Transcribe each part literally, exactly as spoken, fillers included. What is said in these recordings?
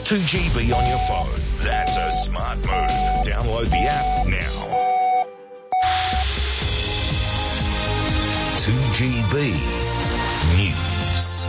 two G B on your phone. That's a smart move. Download the app now. two G B News.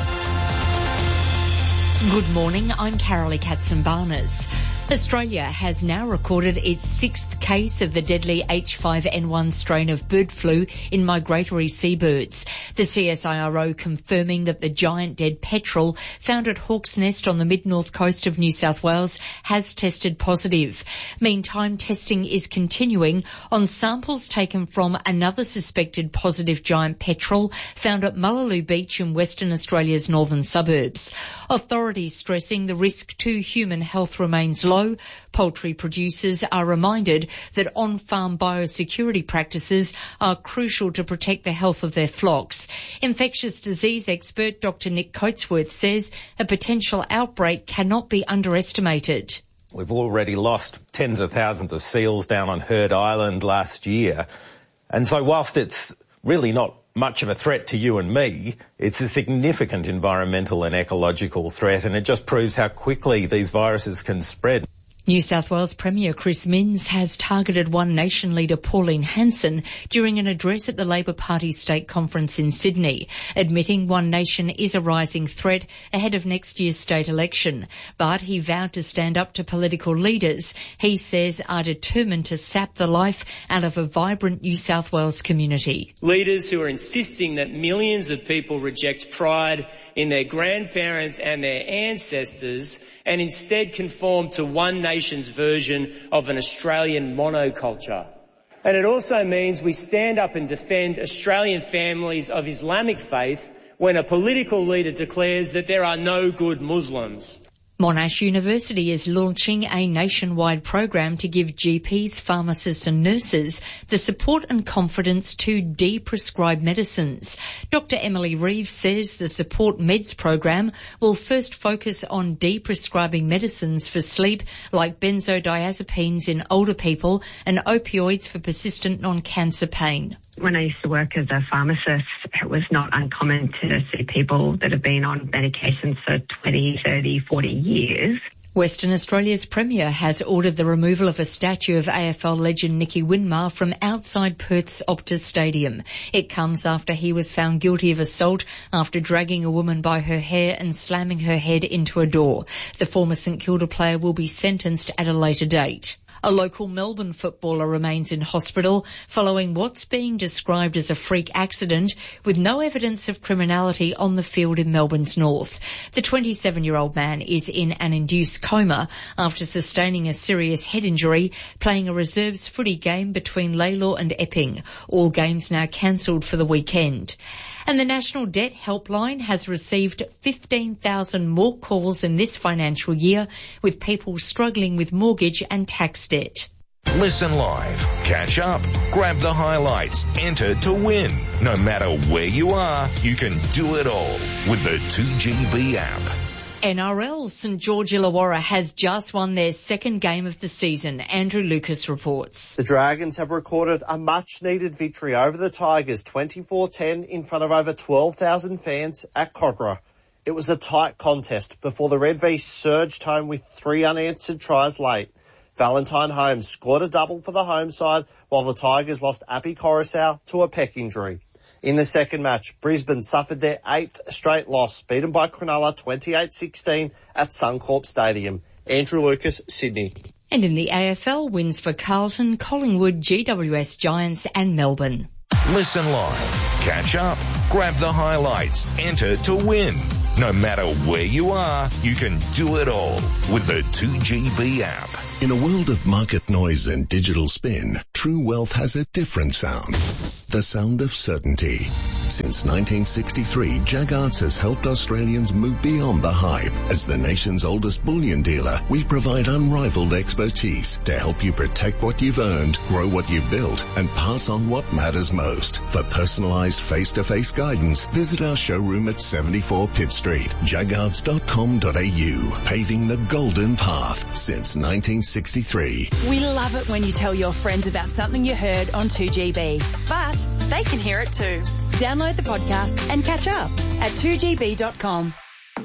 Good morning, I'm Carolee Katzenbarnes. Australia has now recorded its sixth case of the deadly H five N one strain of bird flu in migratory seabirds. The C S I R O confirming that the giant dead petrel found at Hawk's Nest on the mid-north coast of New South Wales has tested positive. Meantime, testing is continuing on samples taken from another suspected positive giant petrel found at Mullaloo Beach in Western Australia's northern suburbs. Authorities stressing the risk to human health remains low. Poultry producers are reminded that on-farm biosecurity practices are crucial to protect the health of their flocks. Infectious disease expert Doctor Nick Coatsworth says a potential outbreak cannot be underestimated. We've already lost tens of thousands of seals down on Heard Island last year. And so whilst it's really not much of a threat to you and me, it's a significant environmental and ecological threat, and it just proves how quickly these viruses can spread. New South Wales Premier Chris Minns has targeted One Nation leader Pauline Hanson during an address at the Labor Party State Conference in Sydney, admitting One Nation is a rising threat ahead of next year's state election. But he vowed to stand up to political leaders he says are determined to sap the life out of a vibrant New South Wales community. Leaders who are insisting that millions of people reject pride in their grandparents and their ancestors and instead conform to One Nation's version of an Australian monoculture. And it also means we stand up and defend Australian families of Islamic faith when a political leader declares that there are no good Muslims. Monash University is launching a nationwide program to give G Ps, pharmacists and nurses the support and confidence to de-prescribe medicines. Doctor Emily Reeves says the Support Meds program will first focus on de-prescribing medicines for sleep like benzodiazepines in older people and opioids for persistent non-cancer pain. When I used to work as a pharmacist, it was not uncommon to see people that have been on medications for twenty, thirty, forty years. Western Australia's Premier has ordered the removal of a statue of A F L legend Nicky Winmar from outside Perth's Optus Stadium. It comes after he was found guilty of assault after dragging a woman by her hair and slamming her head into a door. The former St Kilda player will be sentenced at a later date. A local Melbourne footballer remains in hospital following what's being described as a freak accident with no evidence of criminality on the field in Melbourne's north. The twenty-seven-year-old man is in an induced coma after sustaining a serious head injury playing a reserves footy game between Laylaw and Epping. All games now cancelled for the weekend. And the National Debt Helpline has received fifteen thousand more calls in this financial year, with people struggling with mortgage and tax debt. Listen live, catch up, grab the highlights, enter to win. No matter where you are, you can do it all with the two G B app. N R L, St George Illawarra has just won their second game of the season. Andrew Lucas reports. The Dragons have recorded a much-needed victory over the Tigers, twenty-four ten, in front of over twelve thousand fans at Kogarah. It was a tight contest before the Red V surged home with three unanswered tries late. Valentine Holmes scored a double for the home side, while the Tigers lost Appy Coruscant to a pec injury. In the second match, Brisbane suffered their eighth straight loss, beaten by Cronulla twenty-eight sixteen at Suncorp Stadium. Andrew Lucas, Sydney. And in the A F L, wins for Carlton, Collingwood, G W S Giants and Melbourne. Listen live, catch up, grab the highlights, enter to win. No matter where you are, you can do it all with the two G B app. In a world of market noise and digital spin, True Wealth has a different sound. The sound of certainty. Since nineteen sixty-three, Jaggards has helped Australians move beyond the hype. As the nation's oldest bullion dealer, we provide unrivaled expertise to help you protect what you've earned, grow what you've built, and pass on what matters most. For personalised face-to-face guidance, visit our showroom at seventy-four Pitt Street, jaggards dot com dot a u, paving the golden path since nineteen sixty-three. We love it when you tell your friends about something you heard on two G B, but they can hear it too. Download the podcast and catch up at two G B dot com.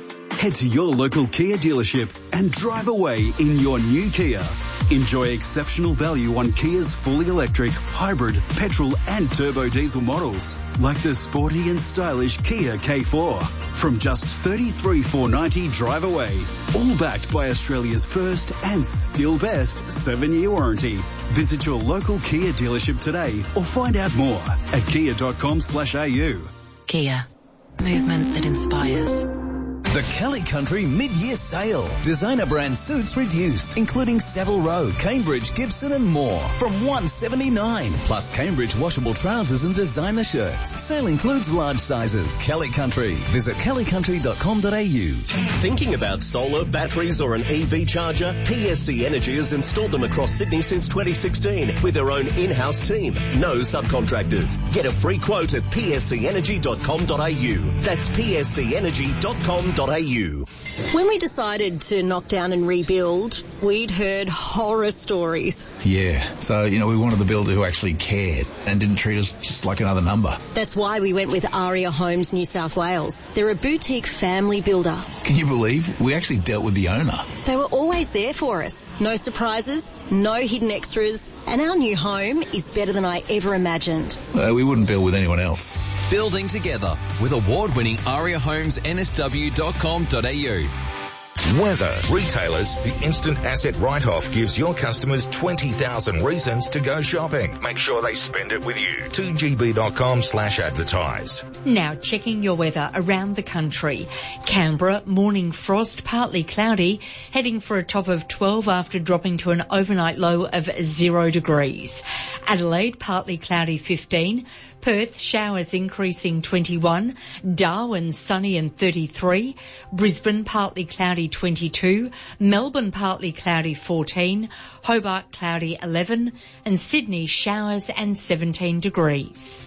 Head to your local Kia dealership and drive away in your new Kia. Enjoy exceptional value on Kia's fully electric, hybrid, petrol and turbo diesel models, like the sporty and stylish Kia K four. From just thirty-three thousand four hundred ninety dollars drive away, all backed by Australia's first and still best seven-year warranty. Visit your local Kia dealership today or find out more at kia.com slash au. Kia. Movement that inspires. The Kelly Country mid-year sale. Designer brand suits reduced, including Savile Row, Cambridge, Gibson and more from one hundred seventy-nine dollars. Plus Cambridge washable trousers and designer shirts. Sale includes large sizes. Kelly Country. Visit kelly country dot com dot a u. Thinking about solar, batteries or an E V charger? P S C Energy has installed them across Sydney since twenty sixteen with their own in-house team. No subcontractors. Get a free quote at p s c energy dot com dot a u. That's p s c energy dot com dot a u. When we decided to knock down and rebuild, we'd heard horror stories. Yeah, so, you know, we wanted the builder who actually cared and didn't treat us just like another number. That's why we went with Aria Homes New South Wales. They're a boutique family builder. Can you believe? We actually dealt with the owner. They were always there for us. No surprises, no hidden extras, and our new home is better than I ever imagined. Uh, we wouldn't build with anyone else. Building together with award-winning aria homes n s w dot com dot a u. Weather. Retailers, the instant asset write-off gives your customers twenty thousand reasons to go shopping. Make sure they spend it with you. two g b dot com slash advertise. Now checking your weather around the country. Canberra, morning frost, partly cloudy, heading for a top of twelve after dropping to an overnight low of zero degrees. Adelaide, partly cloudy, fifteen. Perth, showers increasing, twenty-one. Darwin, sunny and thirty-three. Brisbane, partly cloudy, twenty-two. Melbourne, partly cloudy, fourteen. Hobart, cloudy, eleven. And Sydney, showers and seventeen degrees.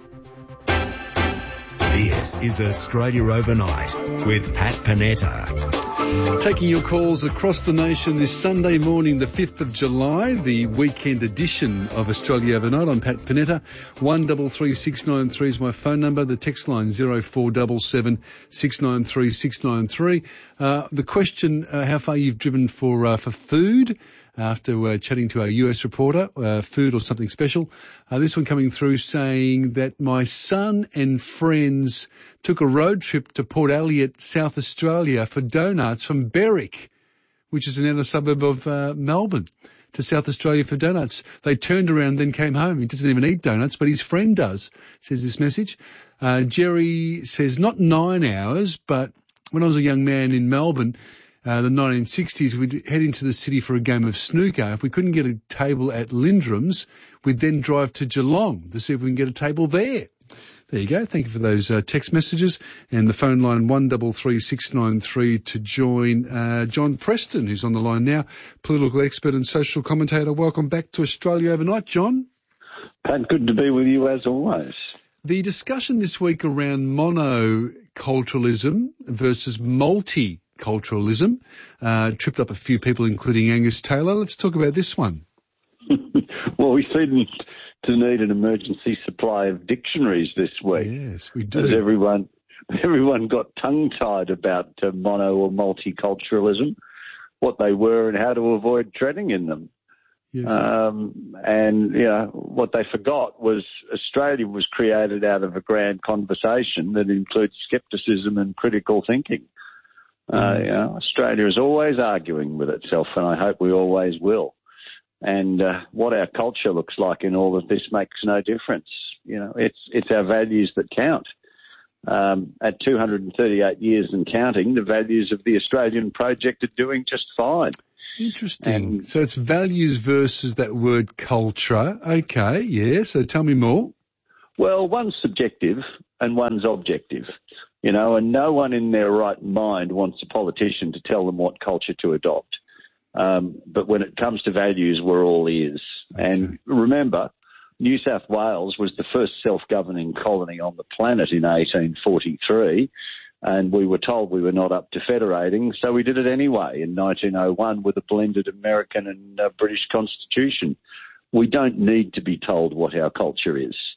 This is Australia Overnight with Pat Panetta. Taking your calls across the nation this Sunday morning, the fifth of July, the weekend edition of Australia Overnight. I'm Pat Panetta. one three three six nine three is my phone number. The text line zero four seven seven six nine three six nine three. Uh, the question, uh, how far you've driven for uh, for food. After uh, chatting to our U S reporter, uh, food or something special. Uh, this one coming through saying that my son and friends took a road trip to Port Elliot, South Australia for donuts from Berwick, which is another suburb of uh, Melbourne, to South Australia for donuts. They turned around, then came home. He doesn't even eat donuts, but his friend does, says this message. Uh, Jerry says, not nine hours, but when I was a young man in Melbourne, Uh, the nineteen sixties, we'd head into the city for a game of snooker. If we couldn't get a table at Lindrum's, we'd then drive to Geelong to see if we can get a table there. There you go. Thank you for those uh, text messages. And the phone line one three three six nine three to join uh, John Preston, who's on the line now, political expert and social commentator. Welcome back to Australia Overnight, John. Pat, good to be with you as always. The discussion this week around monoculturalism versus multi culturalism uh, tripped up a few people, including Angus Taylor. Let's talk about this one. Well, we seem to need an emergency supply of dictionaries this week. Yes, we do. As everyone, everyone got tongue-tied about uh, mono or multiculturalism, what they were and how to avoid treading in them. Yes. Um, and, you know, what they forgot was Australia was created out of a grand conversation that includes scepticism and critical thinking. Uh, you know, Australia is always arguing with itself, and I hope we always will. And uh, what our culture looks like in all of this makes no difference. You know, it's it's our values that count. Um, at two hundred thirty-eight years and counting, the values of the Australian project are doing just fine. Interesting. And, so it's values versus that word culture. Okay, yeah. So tell me more. Well, one's subjective and one's objective. You know, and no one in their right mind wants a politician to tell them what culture to adopt. Um, but when it comes to values, we're all ears. Okay. And remember, New South Wales was the first self-governing colony on the planet in eighteen forty-three, and we were told we were not up to federating, so we did it anyway in nineteen oh one with a blended American and uh, British constitution. We don't need to be told what our culture is.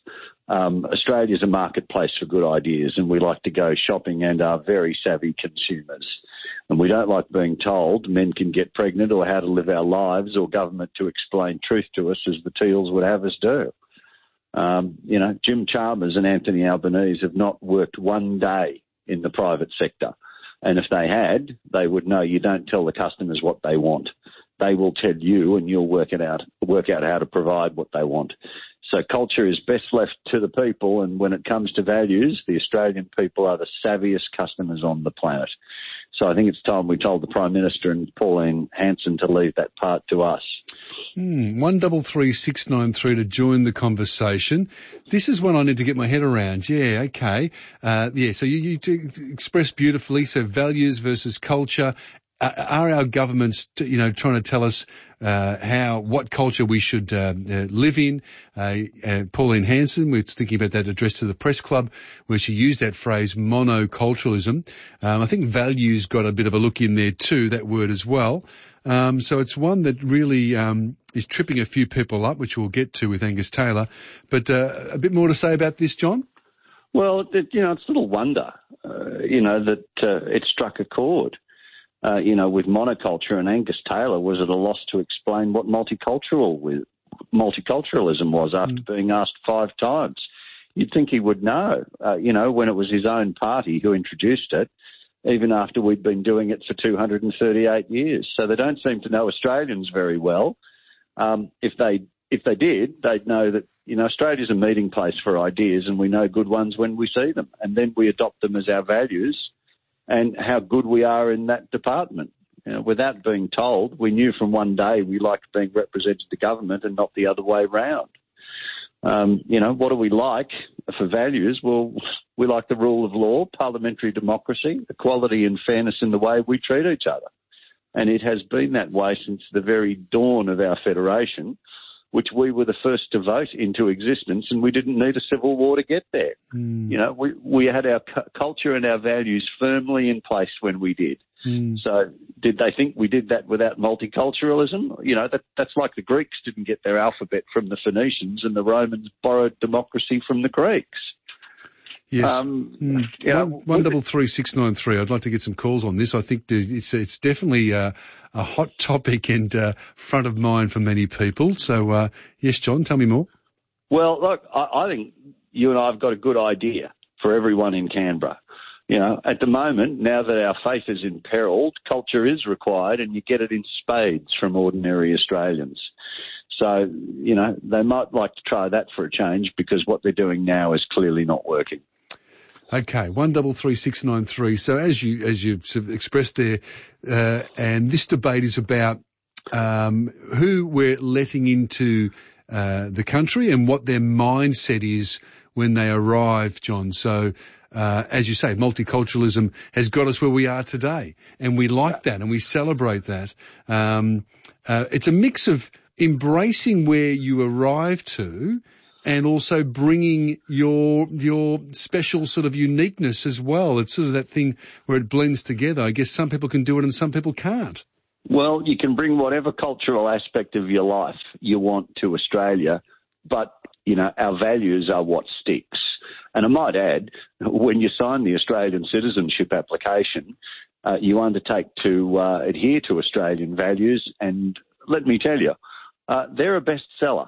Um, Australia is a marketplace for good ideas, and we like to go shopping and are very savvy consumers. And we don't like being told men can get pregnant or how to live our lives, or government to explain truth to us as the Teals would have us do. Um, you know, Jim Chalmers and Anthony Albanese have not worked one day in the private sector. And if they had, they would know you don't tell the customers what they want. They will tell you, and you'll work it out, work out how to provide what they want. So culture is best left to the people, and when it comes to values, the Australian people are the savviest customers on the planet. So I think it's time we told the Prime Minister and Pauline Hanson to leave that part to us. Hmm, one double three six nine three to join the conversation. This is one I need to get my head around. Yeah, okay. Uh, yeah, so you, you express beautifully, so values versus culture. Uh, are our governments, you know, trying to tell us uh, how, what culture we should uh, uh, live in? Uh, uh, Pauline Hanson, we're thinking about that address to the press club, where she used that phrase monoculturalism. Um, I think values got a bit of a look in there too, that word as well. Um, so it's one that really um, is tripping a few people up, which we'll get to with Angus Taylor. But uh, a bit more to say about this, John? Well, it, you know, it's little wonder, uh, you know, that uh, it struck a chord. Uh, you know, with monoculture, and Angus Taylor was at a loss to explain what multicultural with, multiculturalism was after mm. being asked five times. You'd think he would know, uh, you know, when it was his own party who introduced it, even after we'd been doing it for two hundred thirty-eight years. So they don't seem to know Australians very well. Um, if they if they did, they'd know that, you know, Australia's a meeting place for ideas, and we know good ones when we see them, and then we adopt them as our values, and how good we are in that department. You know, without being told, we knew from one day we liked being represented to government and not the other way round. Um, you know, what do we like for values? Well, we like the rule of law, parliamentary democracy, equality and fairness in the way we treat each other. And it has been that way since the very dawn of our federation, which we were the first to vote into existence, and we didn't need a civil war to get there. Mm. You know, we, we had our cu- culture and our values firmly in place when we did. Mm. So did they think we did that without multiculturalism? You know, that, that's like the Greeks didn't get their alphabet from the Phoenicians, and the Romans borrowed democracy from the Greeks. Yes. Um, mm. you know, one, one double three six nine three. I'd like to get some calls on this. I think it's it's definitely uh, a hot topic and uh, front of mind for many people. So uh, yes, John, tell me more. Well, look, I, I think you and I have got a good idea for everyone in Canberra. You know, at the moment, now that our faith is imperiled, culture is required, and you get it in spades from ordinary Australians. So, you know, they might like to try that for a change, because what they're doing now is clearly not working. Okay, one double three six nine three. So as you as you've sort of expressed there, uh, and this debate is about um, who we're letting into uh, the country and what their mindset is when they arrive, John. So uh, as you say, multiculturalism has got us where we are today, and we like that and we celebrate that. Um, uh, it's a mix of embracing where you arrive to, and also bringing your your special sort of uniqueness as well. It's sort of that thing where it blends together. I guess some people can do it and some people can't. Well, you can bring whatever cultural aspect of your life you want to Australia, but, you know, our values are what sticks. And I might add, when you sign the Australian citizenship application, uh, you undertake to uh, adhere to Australian values, and let me tell you, uh, they're a bestseller.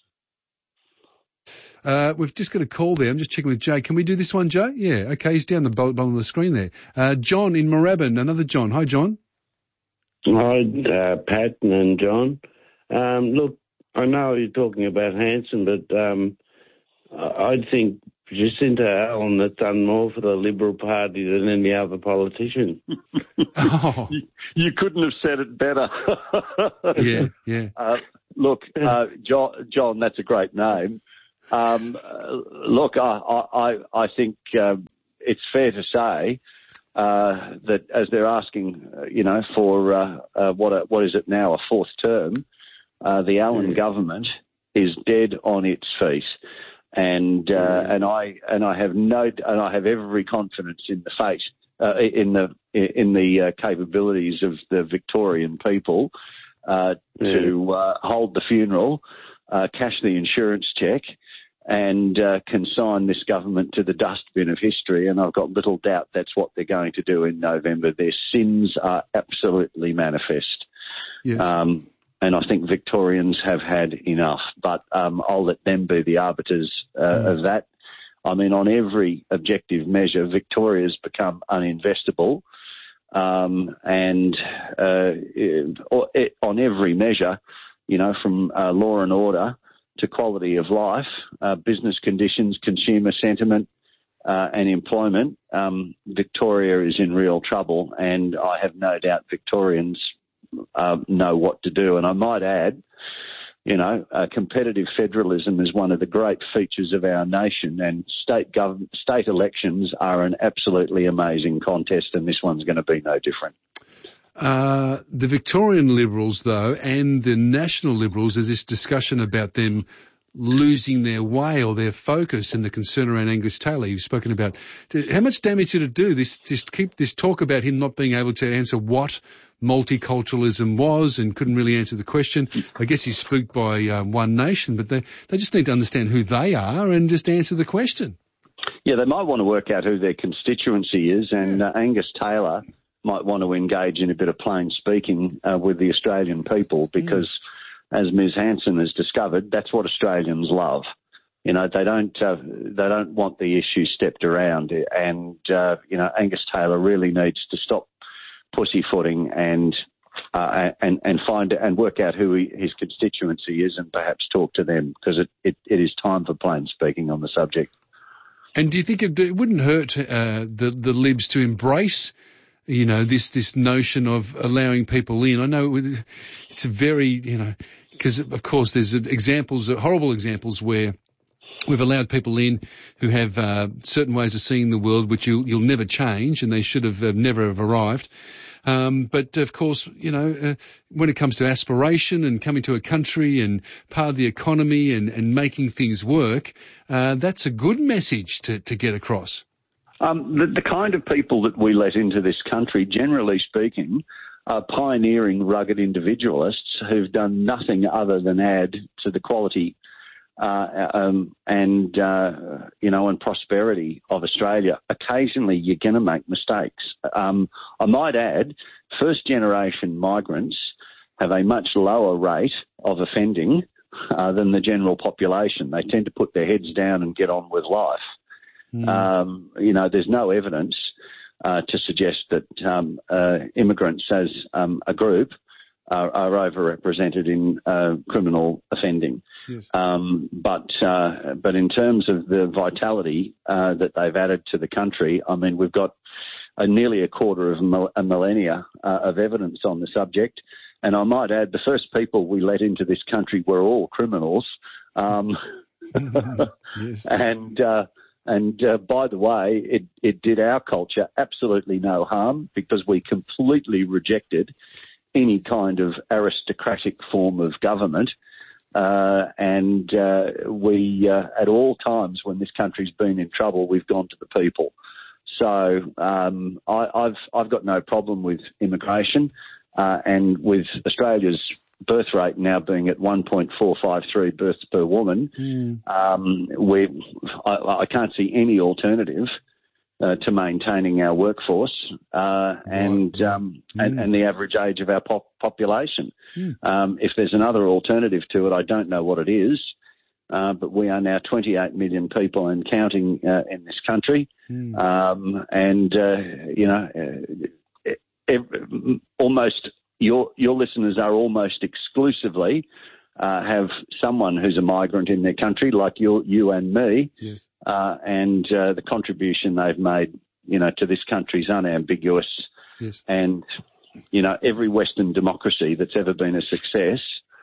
Uh, we've just got a call there. I'm just checking with Jay. Can we do this one, Jay? Yeah, okay. He's down the bottom of the screen there. Uh, John in Moorabbin, another John. Hi, John. Hi, uh, Pat and John. Um, look, I know you're talking about Hanson, but um, I think Jacinta Allen has done more for the Liberal Party than any other politician. Oh. you, you couldn't have said it better. yeah, yeah. Uh, look, uh, John, John, that's a great name. Um, uh, look, I, I, I think uh, it's fair to say uh, that as they're asking, uh, you know, for uh, uh, what a, what is it now, a fourth term, uh, the Allen yeah. government is dead on its feet, and uh, yeah. and I and I have no and I have every confidence in the fate, uh, in the in the uh, capabilities of the Victorian people uh, yeah. to uh, hold the funeral, uh, cash the insurance check, and uh, consign this government to the dustbin of history, and I've got little doubt that's what they're going to do in November. Their sins are absolutely manifest. Yes. Um, and I think Victorians have had enough, but um, I'll let them be the arbiters uh, mm. of that. I mean, on every objective measure, Victoria's become uninvestable. Um, and uh, it, it, on every measure, you know, from uh, law and order to quality of life, uh, business conditions, consumer sentiment, uh, and employment, um, Victoria is in real trouble, and I have no doubt Victorians uh, know what to do. And I might add, you know, uh, competitive federalism is one of the great features of our nation, and state government, state elections are an absolutely amazing contest, and this one's going to be no different. Uh, the Victorian Liberals, though, and the National Liberals, there's this discussion about them losing their way or their focus, and the concern around Angus Taylor you've spoken about. How much damage did it do, this, this keep this talk about him not being able to answer what multiculturalism was and couldn't really answer the question? I guess he's spooked by um, One Nation, but they, they just need to understand who they are and just answer the question. Yeah, they might want to work out who their constituency is, and uh, Angus Taylor might want to engage in a bit of plain speaking uh, with the Australian people, because mm. as Miz Hanson has discovered, that's what Australians love. You know, they don't uh, they don't want the issue stepped around, and uh, you know, Angus Taylor really needs to stop pussyfooting and uh, and and find and work out who he, his constituency is, and perhaps talk to them, because it, it, it is time for plain speaking on the subject. And do you think it, it wouldn't hurt uh, the the Libs to embrace, you know, this this notion of allowing people in? I know it's a very, you know, because of course there's examples, horrible examples where we've allowed people in who have uh, certain ways of seeing the world which you'll, you'll never change, and they should have uh, never have arrived. Um, but of course, you know, uh, when it comes to aspiration and coming to a country and part of the economy and, and making things work, uh, that's a good message to, to get across. Um, the, the kind of people that we let into this country, generally speaking, are pioneering, rugged individualists who've done nothing other than add to the quality uh, um, and, uh, you know, and prosperity of Australia. Occasionally you're going to make mistakes. Um, I might add, first-generation migrants have a much lower rate of offending uh, than the general population. They tend to put their heads down and get on with life. Mm. Um, you know, there's no evidence uh, to suggest that um, uh, immigrants as um, a group are, are overrepresented in uh, criminal offending. Yes. Um, but uh, but in terms of the vitality uh, that they've added to the country, I mean, we've got a nearly a quarter of a, a millennia uh, of evidence on the subject. And I might add, the first people we let into this country were all criminals. Um, yes. And uh, and uh, by the way, it, it did our culture absolutely no harm, because we completely rejected any kind of aristocratic form of government. Uh, and uh, we, uh, at all times when this country's been in trouble, we've gone to the people. So um, I, I've I've got no problem with immigration, uh, and with Australia's birth rate now being at one point four five three births per woman, mm. um, we I, I can't see any alternative uh, to maintaining our workforce uh, and, um, mm. and and the average age of our pop- population. Mm. Um, if there's another alternative to it, I don't know what it is. Uh, but we are now twenty-eight million people and counting uh, in this country. Mm. Um, and, uh, you know, uh, every, almost your your listeners are almost exclusively uh, have someone who's a migrant in their country, like you, you and me. Yes. Uh, and uh, the contribution they've made, you know, to this country is unambiguous. Yes. And, you know, every Western democracy that's ever been a success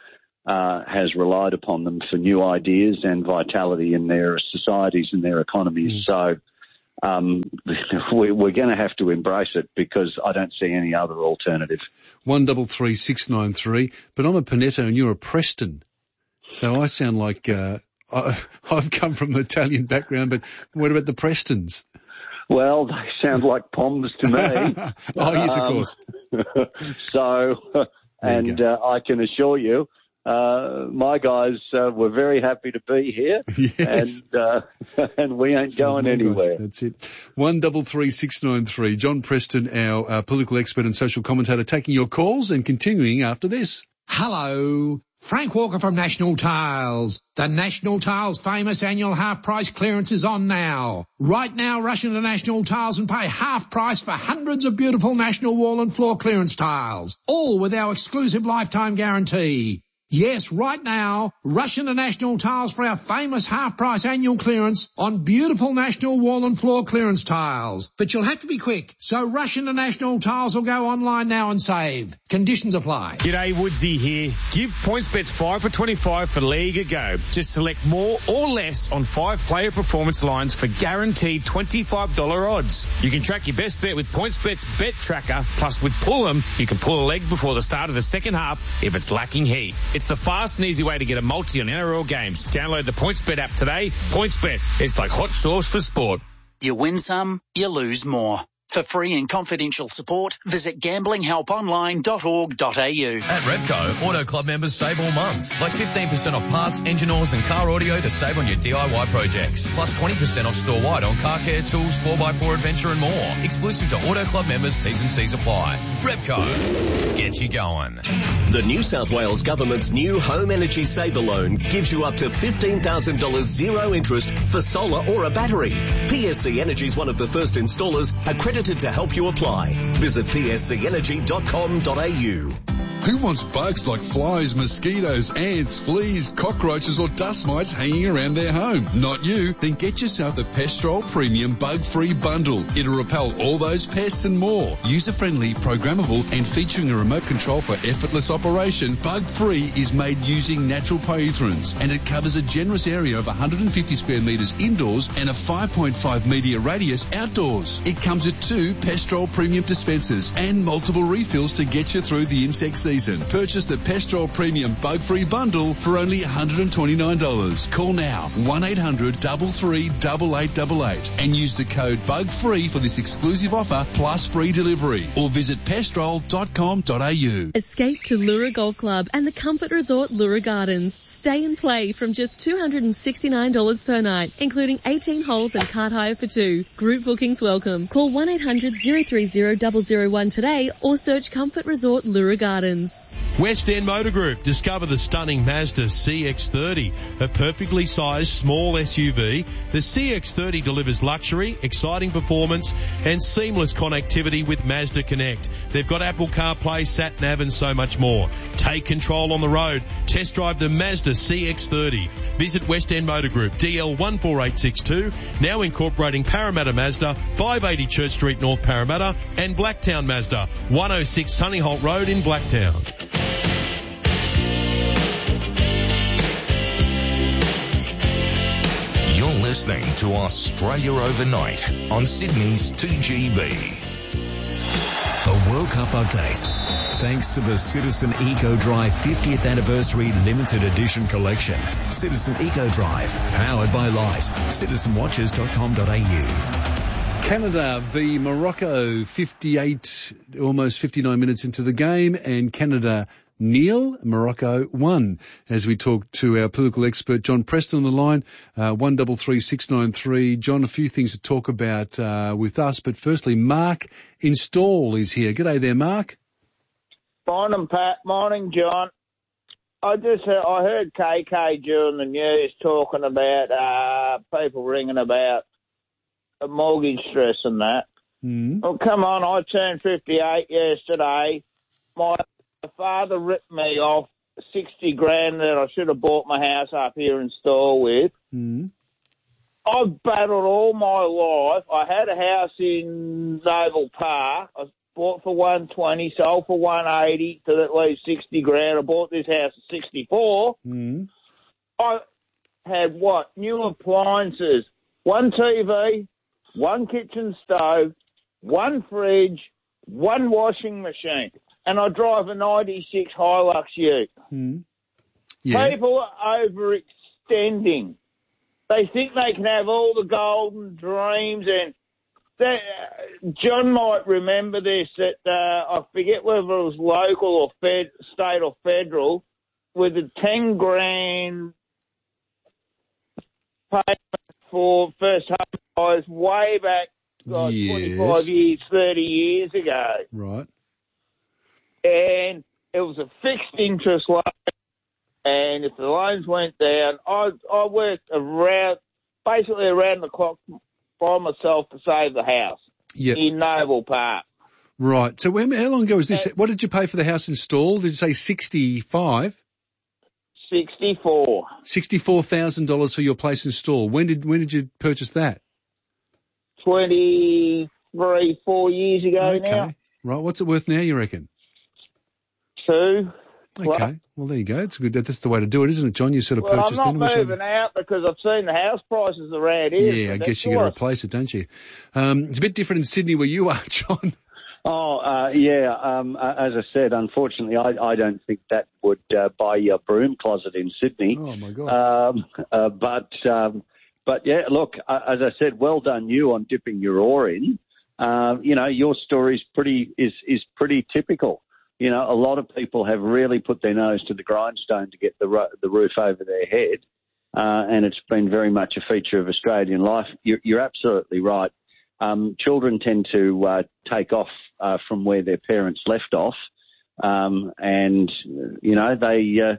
Uh, has relied upon them for new ideas and vitality in their societies and their economies. Mm. So um, we, we're going to have to embrace it, because I don't see any other alternative. One double three six nine three. But I'm a Panetta and you're a Preston, so I sound like uh, I, I've come from an Italian background. But what about the Prestons? Well, they sound like Poms to me. Oh yes, of course. Um, so, and uh, I can assure you, uh, my guys uh, were very happy to be here, Yes. and uh, and we ain't going Oh, my anywhere. gosh, that's it. One double three six nine three. John Preston, our uh, political expert and social commentator, taking your calls and continuing after this. Hello. Frank Walker from National Tiles. The National Tiles famous annual half price clearance is on now. Right now, rush into National Tiles and pay half price for hundreds of beautiful National wall and floor clearance tiles, all with our exclusive lifetime guarantee. Yes, right now, rush into National Tiles for our famous half-price annual clearance on beautiful National wall and floor clearance tiles. But you'll have to be quick, so rush into National Tiles or go online now and save. Conditions apply. G'day, Woodsy here. Give PointsBets five for twenty-five for League a go. Just select more or less on five player performance lines for guaranteed twenty-five dollars odds. You can track your best bet with PointsBet's Bet Tracker, plus with Pull'em, you can pull a leg before the start of the second half if it's lacking heat. It's the fast and easy way to get a multi on N R L games. Download the PointsBet app today. PointsBet, it's like hot sauce for sport. You win some, you lose more. For free and confidential support, visit gambling help online dot org dot a u. At Repco, Auto Club members save all month. Like fifteen percent off parts, engine oils and car audio to save on your D I Y projects. Plus twenty percent off store-wide on car care, tools, four by four adventure and more. Exclusive to Auto Club members, T's and C's apply. Repco, get you going. The New South Wales Government's new Home Energy Saver Loan gives you up to fifteen thousand dollars zero interest for solar or a battery. P S C Energy is one of the first installers accredited to help you apply. Visit p s c energy dot com dot a u. Who wants bugs like flies, mosquitoes, ants, fleas, cockroaches or dust mites hanging around their home? Not you. Then get yourself the Pestrol Premium Bug-Free Bundle. It'll repel all those pests and more. User-friendly, programmable and featuring a remote control for effortless operation, Bug-Free is made using natural pyrethroins and it covers a generous area of one hundred fifty square metres indoors and a five point five metre radius outdoors. It comes with two Pestrol Premium dispensers and multiple refills to get you through the insect season. Purchase the Pestrol Premium Bug-Free Bundle for only one hundred twenty-nine dollars. Call now, one eight hundred three three eight eight eight eight and use the code BUGFREE for this exclusive offer plus free delivery or visit pestrol dot com dot a u. Escape to Lura Golf Club and the Comfort Resort Lura Gardens. Stay and play from just two hundred sixty-nine dollars per night, including eighteen holes and cart hire for two. Group bookings welcome. Call one eight hundred zero three zero zero zero one today or search Comfort Resort Lura Gardens. West End Motor Group. Discover the stunning Mazda C X thirty, a perfectly sized small S U V. The C X thirty delivers luxury, exciting performance and seamless connectivity with Mazda Connect. They've got Apple CarPlay, SatNav and so much more. Take control on the road. Test drive the Mazda C X thirty. Visit West End Motor Group, D L one four eight six two, now incorporating Parramatta Mazda, five eighty Church Street, North Parramatta, and Blacktown Mazda, one oh six Sunnyholt Road in Blacktown. You're listening to Australia Overnight on Sydney's two G B. A World Cup update. Thanks to the Citizen Eco Drive fiftieth Anniversary Limited Edition Collection. Citizen Eco Drive, powered by Light. citizen watches dot com dot a u. Canada v Morocco, fifty-eight, almost fifty-nine minutes into the game, and Canada nil, Morocco one. As we talk to our political expert, John Preston on the line, uh, one double three six nine three. John, a few things to talk about uh, with us, but firstly, Mark in Stawell is here. G'day there, Mark. Morning, Pat. Morning, John. I just uh, I heard K K during the news talking about uh, people ringing about a mortgage stress and that. Mm. Oh, come on, I turned fifty-eight yesterday. My father ripped me off sixty grand that I should have bought my house up here in Stawell with. Mm. I've battled all my life. I had a house in Noble Park. I bought for one twenty, sold for one eighty, to that leaves sixty grand. I bought this house at sixty-four. Mm. I had what? New appliances, one T V, one kitchen stove, one fridge, one washing machine, and I drive a ninety-six Hilux Ute. Mm. Yeah. People are overextending. They think they can have all the golden dreams, and that, uh, John might remember this, that uh, I forget whether it was local or fed, state or federal, with a ten grand payment for first home buyers way back, like Yes. twenty-five years, thirty years ago. Right. And it was a fixed interest loan. And if the loans went down, I I worked around, basically around the clock by myself to save the house Yep. in Noble Park. Right. So when, how long ago was this? What did you pay for the house installed? Did you say sixty-five? sixty-four. Sixty-four thousand dollars for your place installed. When did when did you purchase that? twenty-three, four years ago Okay. now. Right. What's it worth now, you reckon? Two. Okay. Well, there you go. It's good. That's the way to do it, isn't it, John? You sort of Well, I'm purchased not in. Which moving out because I've seen the house prices around here. Yeah, I so guess you that's got to why- replace it, don't you? Um, it's a bit different in Sydney where you are, John. Oh, uh, yeah. Um, uh, as I said, unfortunately, I, I don't think that would uh, buy you a broom closet in Sydney. Oh, my God. Um, uh, but, um, but yeah, look, uh, as I said, well done you on dipping your oar in. Um, you know, your story's pretty is is pretty typical. You know, a lot of people have really put their nose to the grindstone to get the ro- the roof over their head, uh, and it's been very much a feature of Australian life. You're, you're absolutely right. Um, children tend to uh, take off uh, from where their parents left off, um, and you know they uh,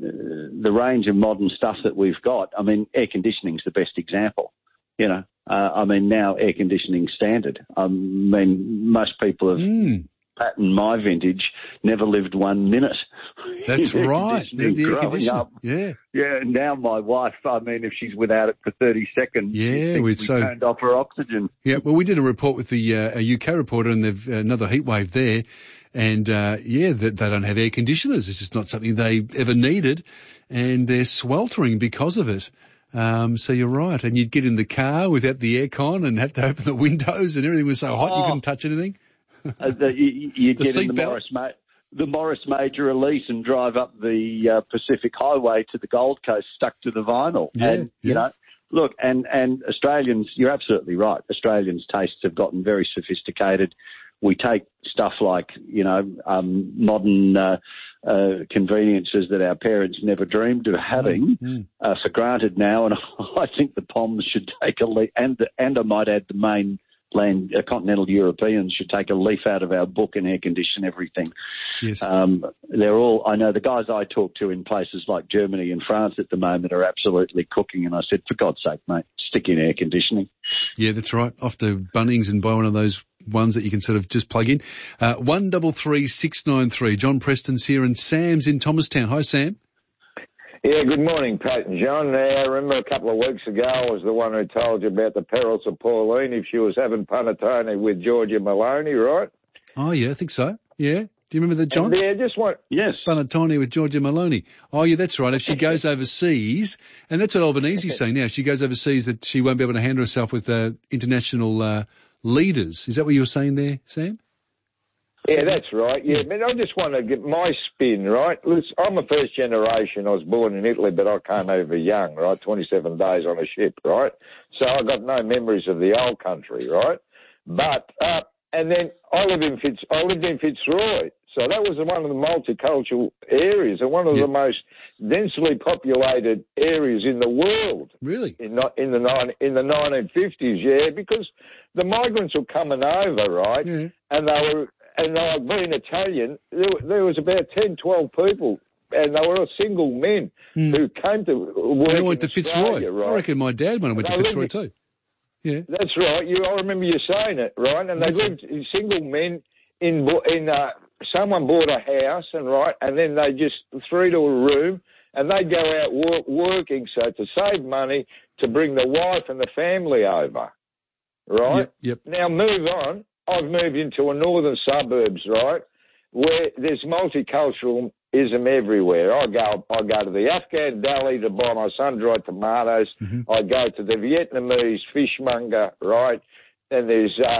the range of modern stuff that we've got. I mean, air conditioning's the best example. You know, uh, I mean now air conditioning standard. I mean most people have. Mm. Pat and my vintage never lived one minute. That's Air right. conditioning The air growing conditioner. up. Yeah. Yeah, now my wife, I mean, if she's without it for thirty seconds, she Yeah, thinks we'd we so- turned off her oxygen. Yeah, well, we did a report with the uh, a U K reporter, and they've another heat wave there, and uh, yeah, they, they don't have air conditioners. It's just not something they ever needed, and they're sweltering because of it. Um, so you're right, and you'd get in the car without the aircon and have to open the windows, and everything was so hot you Oh. couldn't touch anything. Uh, the, you, you'd The get in the seatbelt. Morris, Ma- the Morris Major Elite and drive up the uh, Pacific Highway to the Gold Coast stuck to the vinyl. Yeah, and, you yeah. know, look, and, and Australians, you're absolutely right. Australians' tastes have gotten very sophisticated. We take stuff like, you know, um, modern uh, uh, conveniences that our parents never dreamed of having Mm-hmm. uh, for granted now, and I think the P O Ms should take a leaf, and, the, and I might add the main land, uh, continental Europeans should take a leaf out of our book and air condition everything. Yes. Um, they're all, I know the guys I talk to in places like Germany and France at the moment are absolutely cooking, and I said, for God's sake, mate, stick in air conditioning. Yeah, that's right. Off to Bunnings and buy one of those ones that you can sort of just plug in. Uh, one double three six nine three. John Preston's here, and Sam's in Thomastown. Hi, Sam. Yeah, good morning, Pat and John. Uh, I remember a couple of weeks ago I was the one who told you about the perils of Pauline if she was having panettone with Georgia Maloney, right? Oh, yeah, I think so. Yeah. Do you remember that, John? And, yeah, just want... Yes. Panettone with Georgia Maloney. Oh, yeah, that's right. If she goes overseas, and that's what Albanese's saying now, if she goes overseas that she won't be able to handle herself with uh, international uh, leaders. Is that what you were saying there, Sam? Yeah, that's right. Yeah, but I just want to get my spin, right? Listen, I'm a first generation. I was born in Italy, but I came over young, right? twenty-seven days on a ship, right? So I got no memories of the old country, right? But, uh, and then I live in Fitz, I lived in Fitzroy. So that was one of the multicultural areas and one of Yeah. the most densely populated areas in the world. Really? In, no- in the nine, in the nineteen fifties, yeah, because the migrants were coming over, right? Yeah. And they were, and like being Italian, there, there was about ten, twelve people, and they were all single men Hmm. who came to work They went in to Fitzroy. Australia, right? I reckon my dad went They to Fitzroy lived- too. Yeah. That's right. You, I remember you saying it, right? And they Yes. lived single men in bo- in. Uh, someone bought a house, and right, and then they just three to a room, and they go out work, working so to save money to bring the wife and the family over, right? Yep. yep. Now move on. I've moved into a northern suburbs, right, where there's multiculturalism everywhere. I go, I go to the Afghan deli to buy my sun-dried tomatoes. Mm-hmm. I go to the Vietnamese fishmonger, right, and there's uh,